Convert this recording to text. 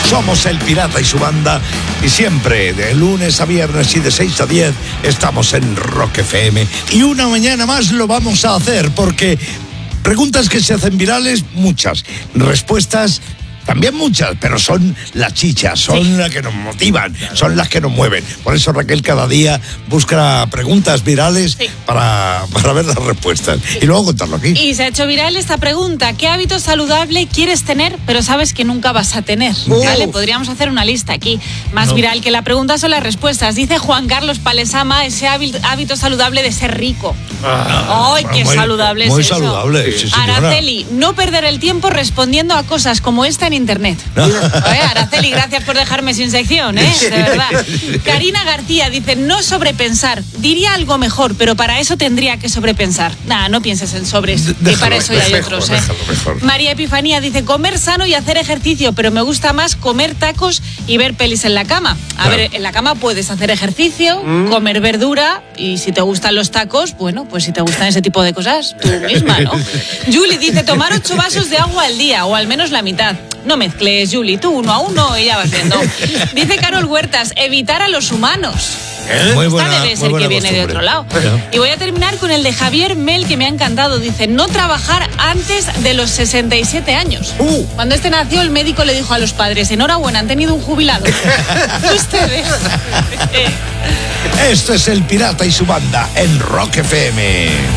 Somos El Pirata y su banda y siempre de lunes a viernes y de 6 a 10 estamos en Rock FM. Y una mañana más lo vamos a hacer porque preguntas que se hacen virales, muchas. Respuestas también muchas, pero son las chichas, son las que nos motivan, son las que nos mueven. Por eso Raquel cada día busca preguntas virales para ver las respuestas y luego contarlo aquí. Y se ha hecho viral esta pregunta: ¿qué hábito saludable quieres tener pero sabes que nunca vas a tener? ¿Vale? Podríamos hacer una lista aquí. Más viral que la pregunta son las respuestas. Dice Juan Carlos Palesama, ese hábito saludable de ser rico. ¡Ay, qué saludable es eso! Muy saludable, sí, señora. Araceli, no perder el tiempo respondiendo a cosas como esta en internet. Araceli, gracias por dejarme sin sección, de verdad. Karina García dice: no sobrepensar. Diría algo mejor, pero para eso tendría que sobrepensar. No pienses en sobres, que para eso ya hay otros. Déjalo. María Epifanía dice: comer sano y hacer ejercicio, pero me gusta más comer tacos y ver pelis en la cama. A ver, en la cama puedes hacer ejercicio, comer verdura, y si te gustan los tacos, bueno, pues si te gustan ese tipo de cosas, tú misma, ¿no? Julie dice: tomar 8 vasos de agua al día, o al menos la mitad. No mezcles, Julie, tú 1 a 1 y ya vas viendo. Dice Carol Huertas: evitar a los humanos. Muy buena, esta debe ser que viene de otro lado. Y voy a terminar con el de Javier Mel, que me ha encantado. Dice: no trabajar antes de los 67 años. Cuando este nació, el médico le dijo a los padres: enhorabuena, han tenido un jubilado. Ustedes. Esto es El Pirata y su banda en Rock FM.